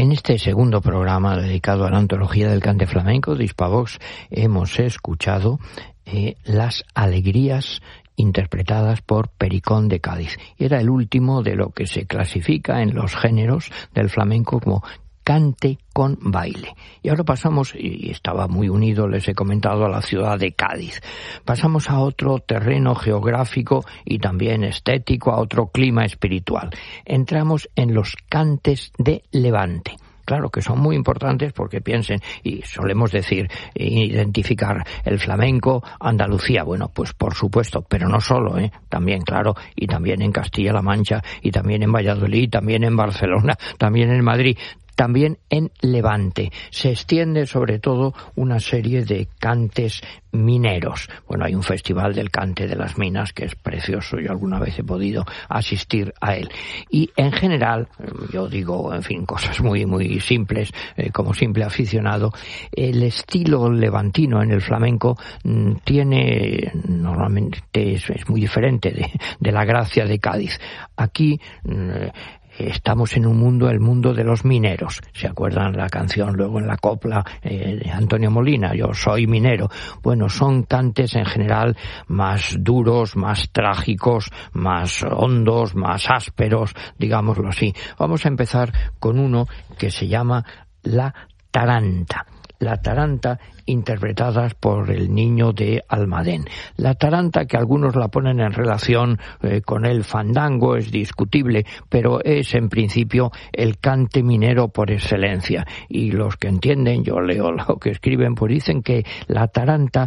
En este segundo programa dedicado a la antología del cante flamenco de Hispavox hemos escuchado las alegrías interpretadas por Pericón de Cádiz. Era el último de lo que se clasifica en los géneros del flamenco como cante con baile. Y ahora pasamos, y estaba muy unido, les he comentado, a la ciudad de Cádiz. Pasamos a otro terreno geográfico y también estético, a otro clima espiritual. Entramos en los cantes de Levante. Claro que son muy importantes porque piensen, y solemos decir, identificar el flamenco, Andalucía, bueno, pues por supuesto, pero no solo, también, claro, y también en Castilla-La Mancha, y también en Valladolid, también en Barcelona, también en Madrid, también en Levante. Se extiende sobre todo una serie de cantes mineros. Bueno, hay un festival del cante de las minas que es precioso, yo alguna vez he podido asistir a él. Y en general, yo digo, en fin, cosas muy, muy simples, como simple aficionado, el estilo levantino en el flamenco tiene, normalmente es muy diferente de la gracia de Cádiz. Aquí estamos en un mundo, el mundo de los mineros. ¿Se acuerdan la canción luego en la copla de Antonio Molina? Yo soy minero. Bueno, son cantes en general más duros, más trágicos, más hondos, más ásperos, digámoslo así. Vamos a empezar con uno que se llama La Taranta. La Taranta, interpretada por el Niño de Almadén. La taranta, que algunos la ponen en relación con el fandango, es discutible, pero es en principio el cante minero por excelencia. Y los que entienden, yo leo lo que escriben, pues dicen que la taranta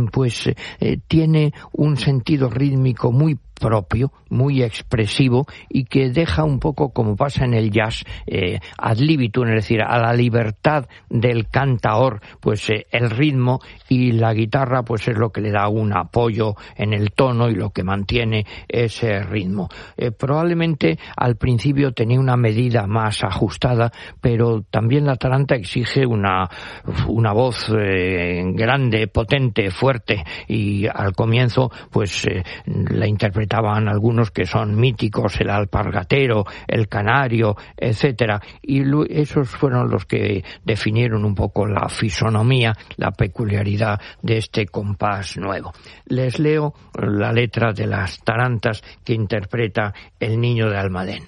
tiene un sentido rítmico muy propio, muy expresivo, y que deja un poco, como pasa en el jazz, ad libitum, es decir, a la libertad del cantaor, pues el ritmo, y la guitarra pues es lo que le da un apoyo en el tono y lo que mantiene ese ritmo. Probablemente al principio tenía una medida más ajustada, pero también la taranta exige una voz grande, potente, fuerte, y al comienzo pues la interpretaban algunos que son míticos, el alpargatero, el canario, etcétera, y esos fueron los que definieron un poco la fisonomía, la peculiaridad de este compás nuevo. Les leo la letra de las tarantas que interpreta el Niño de Almadén.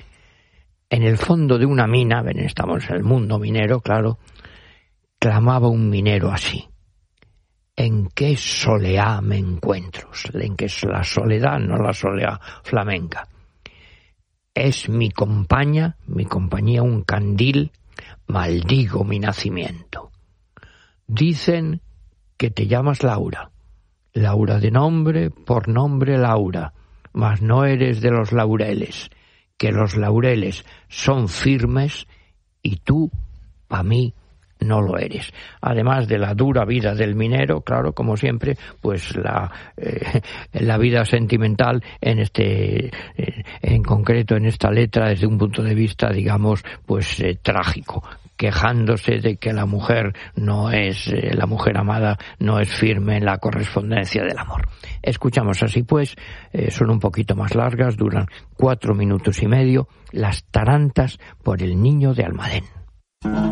En el fondo de una mina, ven, estamos en el mundo minero, claro, clamaba un minero así: ¿en qué soleá me encuentro? En que es la soledad, no la soledad flamenca. Es mi compañía un candil, maldigo mi nacimiento. Dicen que te llamas Laura, Laura de nombre, por nombre Laura, mas no eres de los laureles, que los laureles son firmes y tú, pa' mí, no lo eres. Además de la dura vida del minero, claro, como siempre, pues la vida sentimental en concreto en esta letra, desde un punto de vista, digamos, pues trágico, quejándose de que la mujer amada no es firme en la correspondencia del amor. Escuchamos así pues, son un poquito más largas, duran 4 minutos y medio, las tarantas por el Niño de Almadén.